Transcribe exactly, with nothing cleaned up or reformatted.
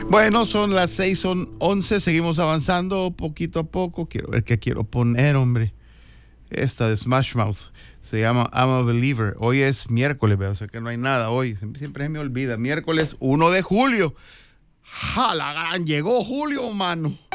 Bueno, son las seis, son once, seguimos avanzando poquito a poco. Quiero ver qué quiero poner, hombre. Esta de Smash Mouth se llama I'm a Believer. Hoy es miércoles, ¿verdad? O sea que no hay nada hoy. Siempre, siempre se me olvida. Miércoles uno de julio. ¡Ja, la gran! Llegó julio, mano.